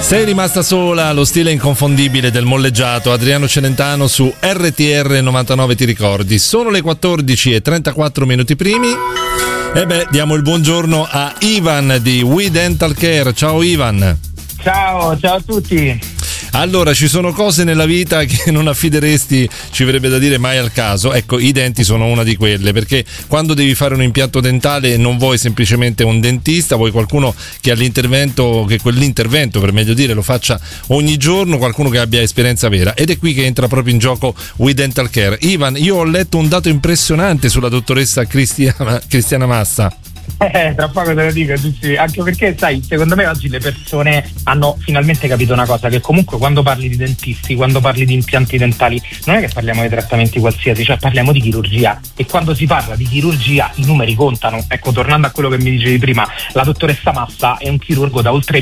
Sei rimasta sola, lo stile inconfondibile del molleggiato Adriano Celentano su RTR 99, ti ricordi? Sono le 14:34 primi. E diamo il buongiorno a Ivan di We Dental Care. Ciao Ivan. Ciao a tutti. Allora, ci sono cose nella vita che non affideresti, ci verrebbe da dire, mai al caso. Ecco, i denti sono una di quelle, perché quando devi fare un impianto dentale non vuoi semplicemente un dentista, vuoi qualcuno che che quell'intervento, per meglio dire, lo faccia ogni giorno, qualcuno che abbia esperienza vera. Ed è qui che entra proprio in gioco We Dental Care. Ivan, io ho letto un dato impressionante sulla dottoressa Cristiana Massa. Tra poco te lo dico, sì. Anche perché, sai, secondo me oggi le persone hanno finalmente capito una cosa, che comunque quando parli di dentisti, quando parli di impianti dentali, non è che parliamo di trattamenti qualsiasi, cioè parliamo di chirurgia, e quando si parla di chirurgia i numeri contano. Ecco, tornando a quello che mi dicevi prima, la dottoressa Massa è un chirurgo da oltre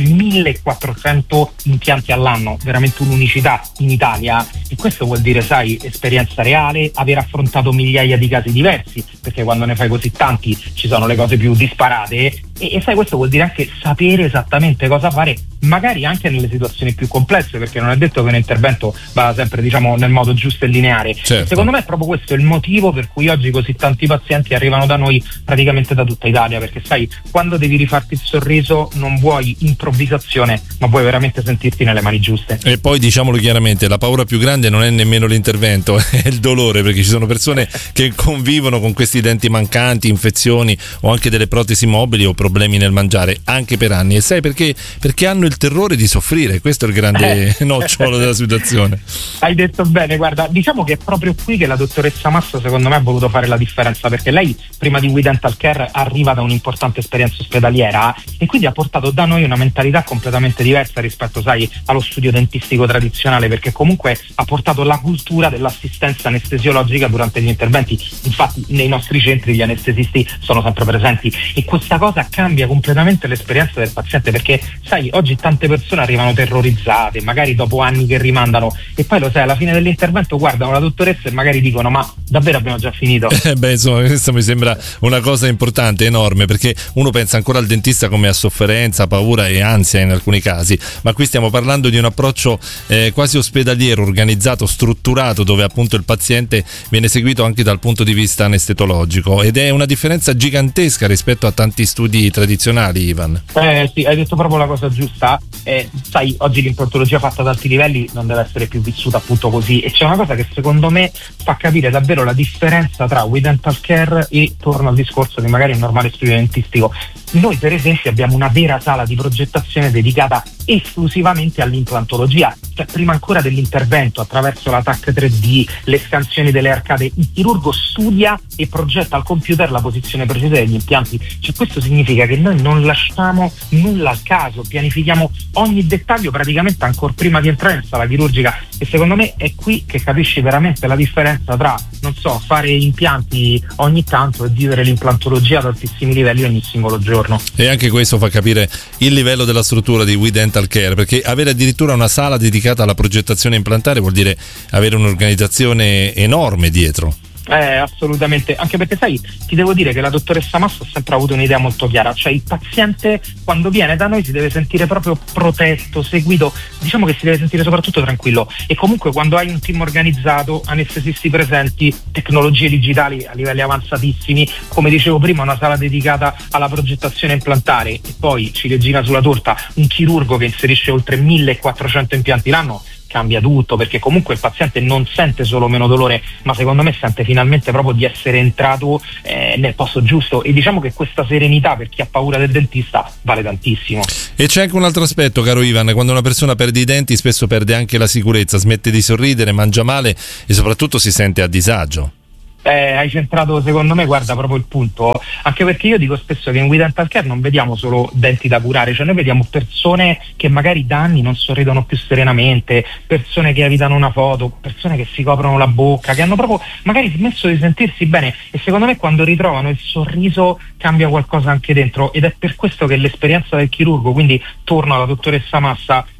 1400 impianti all'anno, veramente un'unicità in Italia, e questo vuol dire, sai, esperienza reale, aver affrontato migliaia di casi diversi, perché quando ne fai così tanti ci sono le cose più disparate, e sai, questo vuol dire anche sapere esattamente cosa fare, magari anche nelle situazioni più complesse, perché non è detto che un intervento vada sempre, diciamo, nel modo giusto e lineare. Certo. Secondo me è proprio questo il motivo per cui oggi così tanti pazienti arrivano da noi praticamente da tutta Italia, perché sai, quando devi rifarti il sorriso non vuoi improvvisazione, ma vuoi veramente sentirti nelle mani giuste. E poi, diciamolo chiaramente, la paura più grande non è nemmeno l'intervento, è il dolore, perché ci sono persone che convivono con questi denti mancanti, infezioni o anche delle protesi mobili o problemi nel mangiare anche per anni. E sai perché? Perché hanno il terrore di soffrire. Questo è il grande nocciolo della situazione. Hai detto bene, guarda, diciamo che è proprio qui che la dottoressa Massa secondo me ha voluto fare la differenza, perché lei prima di We Dental Care arriva da un'importante esperienza ospedaliera e quindi ha portato da noi una mentalità completamente diversa rispetto, sai, allo studio dentistico tradizionale, perché comunque ha portato la cultura dell'assistenza anestesiologica durante gli interventi. Infatti nei nostri centri gli anestesisti sono sempre presenti, e questa cosa cambia completamente l'esperienza del paziente, perché sai, oggi tante persone arrivano terrorizzate, magari dopo anni che rimandano, e poi lo sai, alla fine dell'intervento guardano la dottoressa e magari dicono: ma davvero abbiamo già finito? Insomma, questa mi sembra una cosa importante, enorme, perché uno pensa ancora al dentista come a sofferenza, paura e ansia in alcuni casi, ma qui stiamo parlando di un approccio quasi ospedaliero, organizzato, strutturato, dove appunto il paziente viene seguito anche dal punto di vista anestesiologico, ed è una differenza gigantesca rispetto a tanti studi tradizionali, Ivan. Sì, hai detto proprio la cosa giusta. Sai, oggi l'implantologia fatta ad alti livelli non deve essere più vissuta appunto così, e c'è una cosa che secondo me fa capire davvero la differenza tra We Dental Care e, torno al discorso di magari un normale studio dentistico. Noi per esempio abbiamo una vera sala di progettazione dedicata esclusivamente all'implantologia, cioè prima ancora dell'intervento, attraverso la TAC 3D, le scansioni delle arcade, il chirurgo studia e progetta al computer la posizione precisa degli impianti. Cioè, questo significa che noi non lasciamo nulla al caso, pianifichiamo ogni dettaglio praticamente ancora prima di entrare in sala chirurgica, e secondo me è qui che capisci veramente la differenza tra, non so, fare impianti ogni tanto e vivere l'implantologia ad altissimi livelli ogni singolo giorno. E anche questo fa capire il livello della struttura di We Dental Care, perché avere addirittura una sala dedicata alla progettazione implantare vuol dire avere un'organizzazione enorme dietro. Assolutamente, anche perché sai, ti devo dire che la dottoressa Massa ha sempre avuto un'idea molto chiara, cioè il paziente quando viene da noi si deve sentire proprio protetto, seguito, diciamo che si deve sentire soprattutto tranquillo, e comunque quando hai un team organizzato, anestesisti presenti, tecnologie digitali a livelli avanzatissimi, come dicevo prima una sala dedicata alla progettazione implantare, e poi ciliegina sulla torta un chirurgo che inserisce oltre 1400 impianti l'anno, cambia tutto, perché comunque il paziente non sente solo meno dolore, ma secondo me sente finalmente proprio di essere entrato nel posto giusto, e diciamo che questa serenità per chi ha paura del dentista vale tantissimo. E c'è anche un altro aspetto, caro Ivan: quando una persona perde i denti spesso perde anche la sicurezza, smette di sorridere, mangia male e soprattutto si sente a disagio. Hai centrato secondo me, guarda, proprio il punto, anche perché io dico spesso che in We Dental Care non vediamo solo denti da curare, cioè noi vediamo persone che magari da anni non sorridono più serenamente, persone che evitano una foto, persone che si coprono la bocca, che hanno proprio magari smesso di sentirsi bene, e secondo me quando ritrovano il sorriso cambia qualcosa anche dentro, ed è per questo che l'esperienza del chirurgo, quindi torno alla dottoressa Massa,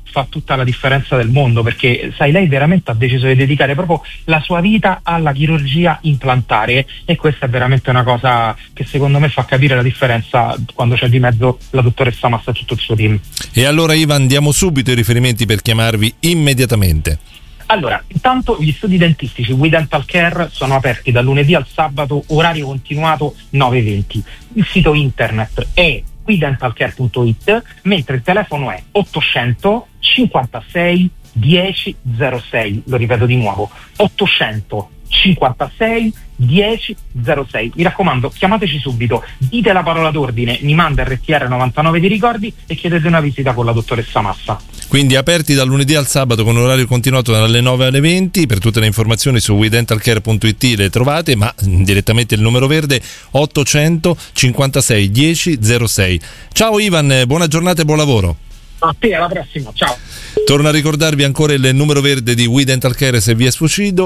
fa tutta la differenza del mondo, perché sai, lei veramente ha deciso di dedicare proprio la sua vita alla chirurgia implantare, e questa è veramente una cosa che secondo me fa capire la differenza quando c'è di mezzo la dottoressa Massa e tutto il suo team. E allora Ivan, diamo subito i riferimenti per chiamarvi immediatamente. Allora, intanto gli studi dentistici We Dental Care sono aperti dal lunedì al sabato, orario continuato 9:20. Il sito internet è wedentalcare.it, mentre il telefono è 800 56 10 06. Lo ripeto di nuovo, 800 56 10 06. Mi raccomando, chiamateci subito, dite la parola d'ordine, mi manda RTR 99 di ricordi e chiedete una visita con la dottoressa Massa. Quindi aperti dal lunedì al sabato con orario continuato dalle 9 alle 20. Per tutte le informazioni su wedentalcare.it le trovate, ma direttamente il numero verde 800 56 10 06. Ciao Ivan, buona giornata e buon lavoro. A te, alla prossima, ciao. Torno a ricordarvi ancora il numero verde di We Dental Care se vi è sfuggito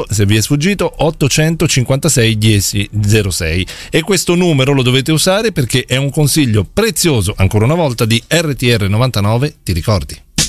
856 10 06, e questo numero lo dovete usare perché è un consiglio prezioso, ancora una volta, di RTR 99, ti ricordi?